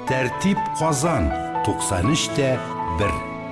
Тәртип Казан 93.1.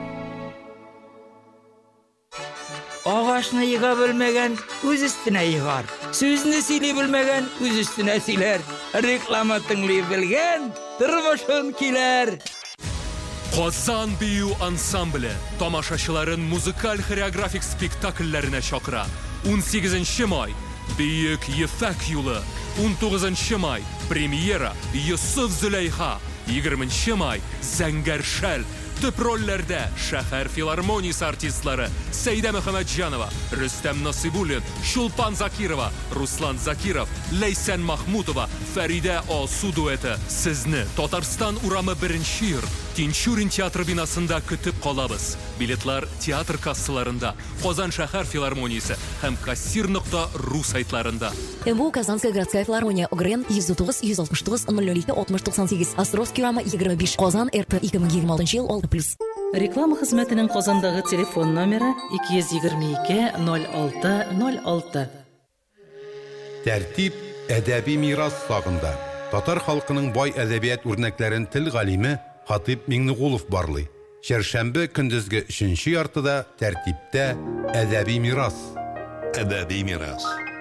Ağaçını yığa bilmegen öz üstüne yığar. Sözünü sili bilmegen öz üstüne siler. Reklama tınlayı bilgen tırmışın kiler. Qozon Biyu ansambli tomoshachilarin muzikal xoreografik spektakllarına chaqira. 18 may Buyuk Yipak yo'li, 19 may premyera Yusuf Zuleyha, 20 may Zangarshal. Tüp rollerde Shahar Filarmoniyasi artistlari Saida Muhammadjanova, Rustam Nasibulin, Shulpan Zakirova, Ruslan Zakirov, Laysan Mahmudova, Farida Osu dueti sizni Tatariston urami 1-yurt Tinchurin teatr binasında kutib qolamiz. Biletlar teatr kassalarında, Qozon shahar filarmoniyasi ham kassir.ru saytlarında. МВУ Казанская городская филармония Огрен 109 169 00 6098 Островский рама 25 Qozon РП 2026 yıl 6+. Реклама хезмәтенең Казандагы телефон номеры 222 06 06. Тәртип әдәби мирас сагында. Татар халкының бай әдәбият үрнәкләрен тел галиме Хатип Миңнегулов барлый. Шәршәмбе көндезге 3нче яртыда тәртиптә әдәби мирас. Әдәби мирас.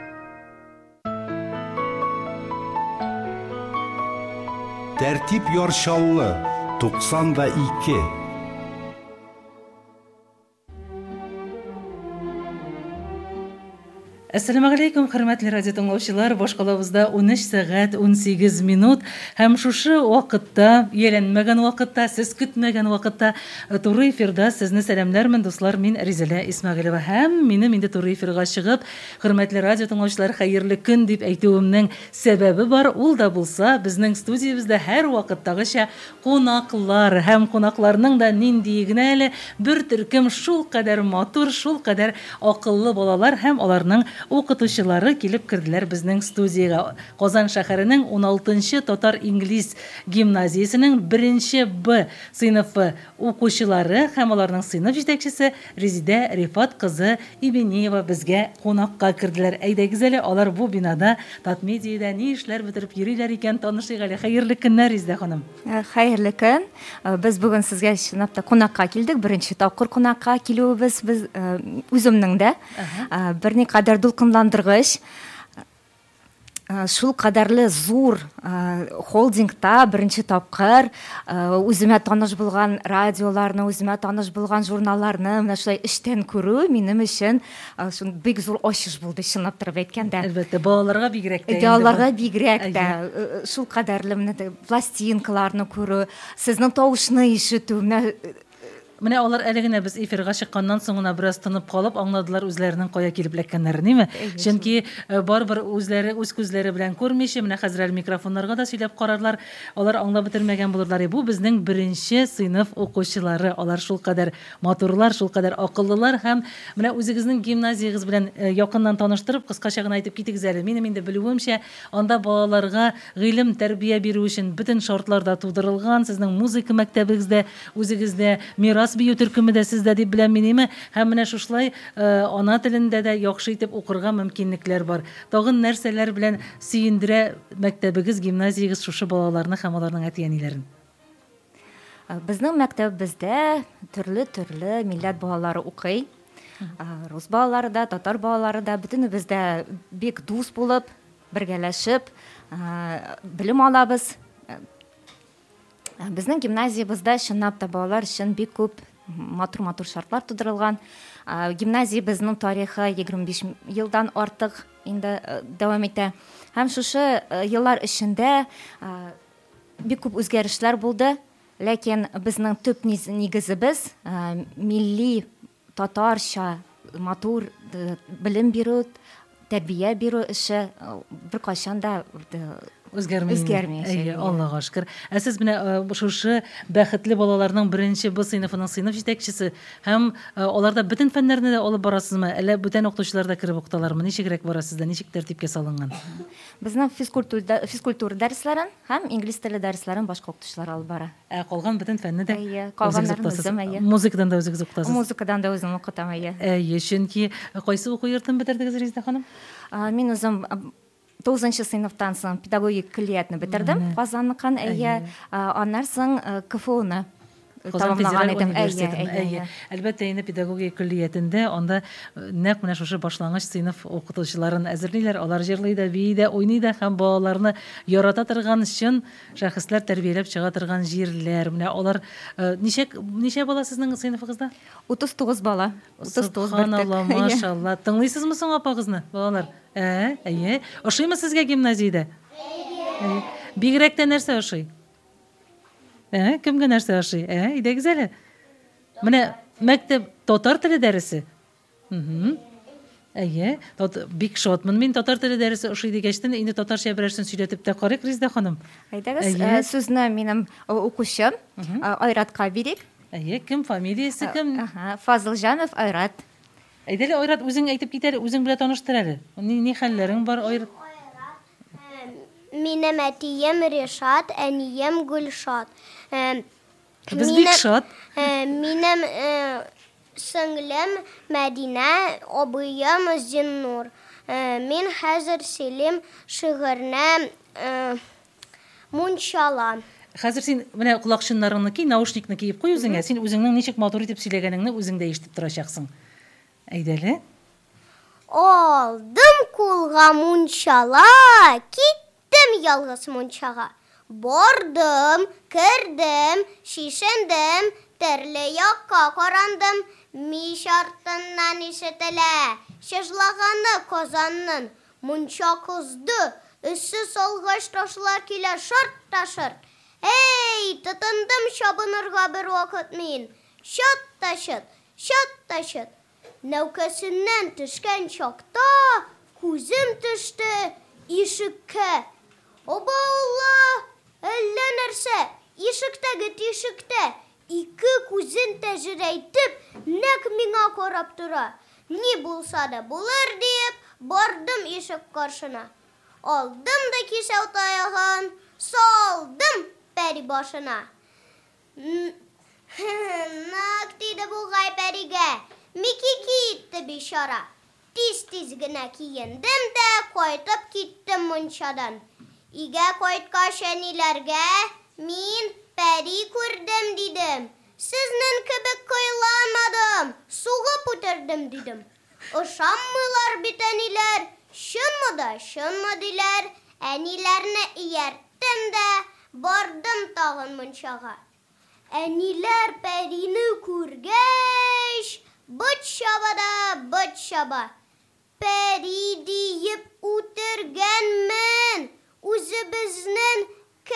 Тәртип яршаулы 92. Ассаламу алейкум, хөрмәтле радио тыңлаучылар. Башкалабызда 13 сәгать 18 минут. Һәм шушы вакытта, яланмаган вакытта, сез көтмәгән вакытта туры эфирда сезне сәламлармын, дуслар. Мин Ризалә Исмәгыйлова. Һәм минем инде туры эфирга чыгып, хөрмәтле радио тыңлаучылар, хәерле көн дип әйтүемнең сәбәбе бар. Ул да булса, безнең студиябызда һәр вакыттагыча кунаклар һәм кунакларның да нинди генә әле бер төркем шул кадәр матур, шул кадәр акыллы балалар һәм аларның укытучылары килеп керделәр безнең студиягә. Казан шәһәренең 16-нчы татар-инглиз гимназиясенең 1-нче Б сыйныфы укучылары һәм аларның сыйныф җитәкчесе Резидә Рифат кызы Ибенеева безгә кунакка керделәр. Әйдәгез әле, алар бу бинада Татмедиядә ни эшләр бетереп йөриләр икән, танышыйк әле. Хәерле көннәр, Резидә ханым. Хәерле көн. Без бүген сезгә чынлап та кунакка килдек. Беренче тапкыр кунакка килүебез без үземнең дә берникадәр дулкынландыргыч. Шул кадәрле зур холдингта беренче тапкыр үземә таныш булган радиоларны, үземә таныш булган журналларны менә шулай эштән күрү минем өчен шул бик зур ачыш булды, чынлап турып әйткәндә. Әлбәттә, балаларга бигрәк тә. Балаларга бигрәк тә шул кадәрле менә пластинкаларны күрү, сезнең тавышны ишетү, Менә алар әле генә без эфирга чыкканнан соң гына бераз тынып калып, аңладылар үзләренең кая килеп эләккәннәрен, ниме? Чөнки барбер үзләре үз күзләре белән күрмичә, менә хәзер микрофоннарга да сөйләп карарлар, алар аңлап бетермәгән булырлар. Бу безнең 1-нче сыйныф укучылары. Алар шул кадәр матурлар, шул кадәр акыллылар һәм менә үзегезнең гимназиягыз белән якыннан таныштырып, кыскача гына әйтеп китегез әле. Минем инде белүемчә, анда балаларга гыйлем, тәрбия бирү өчен бөтен шартлар да тудырылган. Сезнең музыка мәктәбегездә, үзегездә мирас бию төркеме дә сездә дип беләм минеме, һәм менә шушлай ана телендә дә яхшы итеп укырга мөмкинлекләр бар. Тагын нәрсәләр белән сөендерә мәктәбегез, гимназиягыз шушы балаларны һәм аларның әти-әниләрен? Безнең мәктәбебездә төрле милләт балалары укый. Рус балалары да, татар балалары да, бөтенебездә бик дус булып, бергәләшеп белем алабыз. Безнең гимназиябызда чынлап та балалар өчен бик күп матур шартлар тудырылган. Гимназиябезнең тарихы 25 елдан артык инде дәвам итә. Һәм шушы еллар эчендә бик күп үзгәрешләр булды. Ләкин безнең төп нигезебез милли татарча матур белем бирү, тәрбия бирү эше беркайчан да Үзгәрмәй. Аллага шөкер. Сез менә шушы бәхетле балаларның 1-нче Б сыйныфының сыйныф җитәкчесе һәм аларда бөтен фәннәрне дә алып барасызмы? Әллә бүтән укытучылар да кереп укыталармы? Ничегрәк барасызда? Ничек тәртипкә салынган? Безнең физкультура дәресләрен һәм инглиз теле дәресләрен башка укытучылар алып бара. Калган бөтен фәнне дә калганнарны музыкадан да үзегез укытасыз. Музыкадан да үзем укытам. Чөнки кайсы уку йортын бетердегез, Резидә ханым? Мин үзем 9 сыйныфтан соң педагогик көллиятны бетердем. Казанныкын, аннан соң КФУны тамамлаган идем. Әлбәттә, инде педагогия көллиятендә анда нәкъ менә шушы башлангыч сыйныф укытучыларын әзерлиләр. Алар җырлый да, бии дә, уйный да һәм балаларны ярата торган чын шәхесләр тәрбияләп чыга торган җирләр. Менә алар ничә бала сезнең сыйныфыгызда? 39 бала. 39 Subhanallah, машалла. Тыңлыйсызмы соң апагызны, балалар? Әйе. Ошыймы сезгә гимназиядә? Бигрәк тә нәрсә ошый? Кемгә нәрсә ошый? Идегез әле. Менә мәктәп татар теле дәресе. Әйе. Бик шатмын мин татар теле дәресе ошый дигәчтен инде татарча берәрсен сөйләтеп тә карыйк, Резда ханым. Әйдәгез, сүзне минем укучым Айратка бирик. Әйе, кем фамилиясе кем? Фазылҗанов Айрат. Әйдәле, Айрат, үзең әйтеп кит әле, үзең белән таныштыр әле. Ни хәлләрең бар, Айрат? Минем әтием Решат, әнием Гөлшат. Без бик шат. Минем сеңлем Мәдинә, абыем Зиннур. Мин хәзер сөйлим шигырьне мунчала. Хәзер син менә кулакчыннарыңны ки, наушникны киеп куй үзеңә. Син үзеңнең ничек матур итеп сөйләгәнеңне үзең дә ишетеп торачаксың. Әйдәле. Алдым кулга мунчала, киттем ялгыз мунчага. Бардым, кердем, шишендем, төрле якка карандым. Мич артыннан ишетелә чыжлаганы Казанның. Мунча кызды, өссе салгач ташлар килә шарт та шарт. Эй, тотындым чабынырга бер вакыт мин. Шат та шат. Нәүкәсеннән төшкән чакта күзем төште ишеккә. Оба-алла, әллә нәрсә, ишектәге тишектә ике күзен тәҗрәйтеп, нәкъ миңа карап тора. Ни булса да булыр дип, бардым ишек каршына. Алдым да кисәү таягын, салдым пәри башына. Нәкъ тиде бугай пәригә. Мики китте бишара. Тиз-тиз генә киендем дә кайтып киттем мунчадан. Игә кайткач әниләргә мин пәри күрдем дидем. Сезнең кебек кыйламадым, сугып үтердем дидем. Ышанмыйлар бит әниләр. Чынмы диләр. Әниләрне иярттем дә бардым тагын мунчага. Әниләр пәрине күргәч, быт чаба. Пәри диеп үтергәнмен. Үзебезнең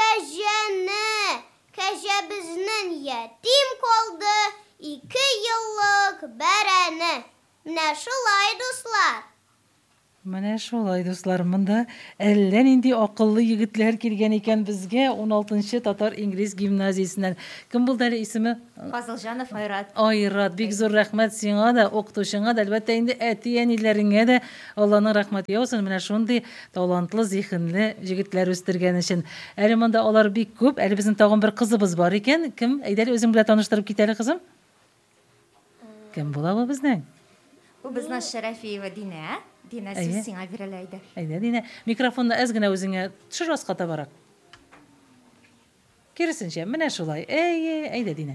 кәҗәбезнең ятим калды 2 еллык бәрәне. Менә шулай, дуслар. Менә шулай, дуслар, монда әллә нинди акыллы егетләр килгән икән безгә 16-нчы татар-инглиз гимназиясеннән. Кем булды әле исеме? Фазылҗанов Айрат. Айрат, бик зур рәхмәт сиңа да, укытучыңа да, әлбәттә инде әти-әниләреңә дә Алланың рәхмәте яусын. Менә шундый талантлы, зиһенле җегетләр үстергән өчен. Әле монда алар бик күп. Әле безнең тагын бер кызыбыз бар икән. Кем? Әйдәле, үзең белән таныштырып кит әле, кызым. Кем була бу безнең? Бу безнең Шәрәфиева Динә. Динә, сүз сиңа бирелә иде. Әйдә, Динә, микрофонны әз генә үзеңә төшер аска табарак. Киресенчә, менә шулай. Әйдә, Динә.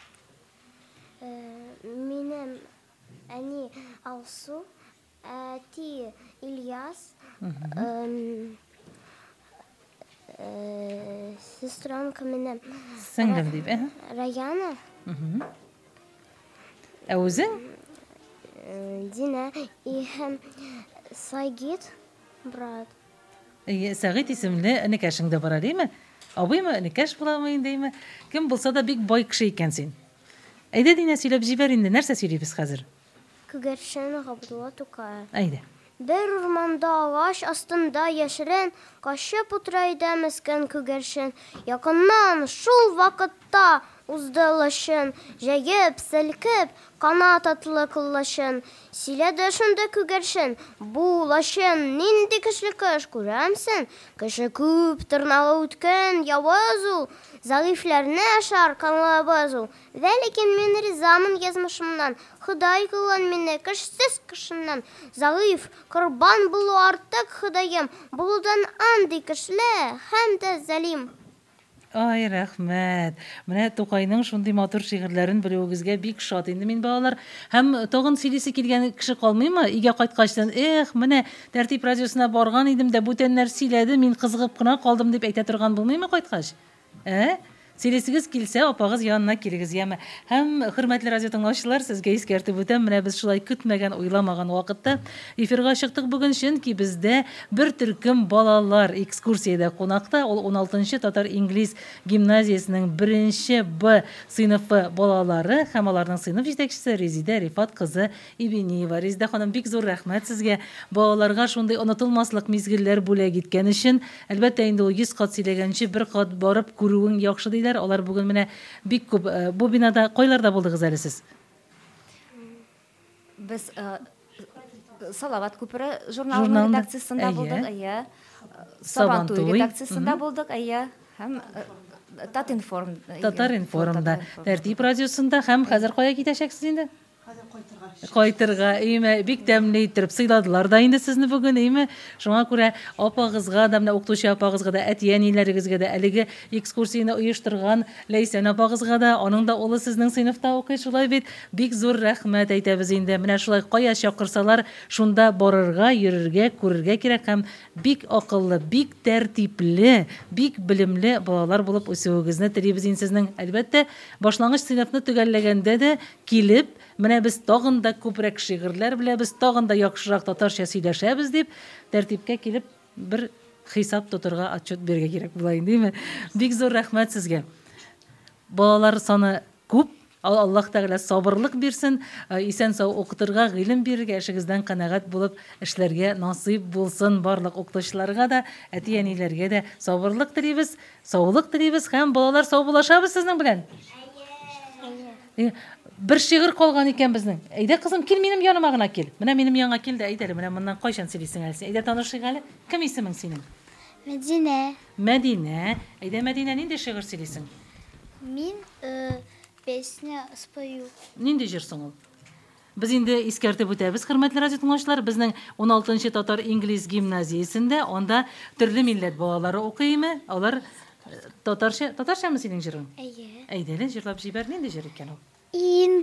Минем әни Алсу, әти Ильяс, сестренка минем Сеңлем дип, Раяна. Ә үзең? Динә и Сагит, брат. Сагит исемле энекәшең дә бар, димме? Абыймы, энекәш буламы индеме? Кем булса да бик бай кеше икән син. Әйдә, Динә, сөйләп җибәр инде, нәрсә сөйлибез хәзер? Күгәрчен Габдулла Тукаев. Әйдә. Бер урманда агач астында яшерен Кашып утыра иде мескен күгәршен. Якыннан шул вакытта уздылышын, җәеп, селкеп, канат атлы кыллашын. Силәдә шунда күгәршен, бу лашын нинди көчле кыш күрәмсен? Кеше күп тырнагы үткән явыз ул, зәгыйфләрне ашар канлабыз ул. Ләкин мин ризамын язмышымнан, Ходай кылган мине кешсез кешеннән. Зәгыйф, корбан булу артык Ходаем, булудан андый көчле һәм дә залим. Ай, рәхмәт. Менә Тукайның шундый матур шигырьләрен белүегезгә бик шат инде мин балалар. Һәм тагын сөйлисе килгән кеше калмыймы? Өйгә кайткачтан, менә тәртип радиосына барган идем дә бүтәннәр сөйләде, мин кызыгып кына калдым дип әйтә торган булмыймы кайткач? Сөйлесегез килсә, апагыз янына килегез, яме. Һәм хөрмәтле радио тыңлаучылар, сезгә искәртеп үтәм, менә без шулай көтмәгән, уйламаган вакытта эфирга чыктык бүген, чөнки бездә бер төркем балалар экскурсиядә кунакта. Ул 16-нчы татар-инглиз гимназиясенең 1-нче Б сыйныфы балалары һәм аларның сыйныф җитәкчесе Резидә Рифат кызы Ибениева. Резидә ханым, бик зур рәхмәт сезгә. Балаларга шундый онытылмаслык мизгелләр бүләк иткән өчен. Әлбәттә, инде ул 100 кат сөйләгәнче бер кат барып күрүең яхшы диләр. Алар бүген менә бик күп бу бинада кайларда булдыгыз әле сез? Без Салават күпере журналының редакциясында булдык, Сабантуй редакциясында булдык, һәм Татар-информда, Тәртип радиосында һәм хәзер кая китәчәксез инде? Кайтырга, бик тәмле итеп сыйладылар да инде сезне бүген, Шуңа күрә апагызга да, менә укытучы апагызга да, әти-әниләрегезгә дә, әлеге экскурсияны оештырган Ләйсән апагызга да, аның да улы сезнең сыйныфта укый, шулай бит, бик зур рәхмәт әйтәбез инде. Менә шулай кая чакырсалар, шунда барырга, йөрергә, күрергә кирәк һәм бик акыллы, бик тәртипле, бик белемле балалар булып үсүегезне телибез инде сезнең. Әлбәттә, башлангыч сыйныфны төгәлләгәндә дә килеп, менә без тагын да күбрәк шигырьләр беләбез, тагын да яхшырак татарча сөйләшәбез дип, тәртипкә килеп бер хисап тотырга, отчет бергә кирәк була инде, Бик зур рәхмәт сезгә. Балалар саны күп, Аллаһ Тәгалә сабырлык бирсен, исән-сау укытырга, гыйлем бирергә, эшегездән канәгать булып эшләргә насыйп булсын барлык укытучыларга да, әти-әниләргә дә сабырлык телибез, саулык телибез һәм балалар сау булашабыз сезнең белән. Бер шигырь калган икән безнең. Әйдә кызым, кил минем яныма гына кил. Менә минем янга кил дә әйт әле, менә моннан кайчан сөйлисең әле? Әйдә танышыйк әле. Кем исемең синең? Мәдинә. Мәдинә. Әйдә Мәдинә, нинди шигырь сөйлисең? Мин песня спою. Нинди җыр соң ул? Без инде искәртеп үтәбез, хөрмәтле радио тыңлаучылар, безнең 16-нчы татар-инглиз гимназиясендә, анда төрле милләт балалары укыймы? Алар татарчамы синең җырың? Әйдә. Әйдә, җырлап җибәр, нинди җыр икән ул? In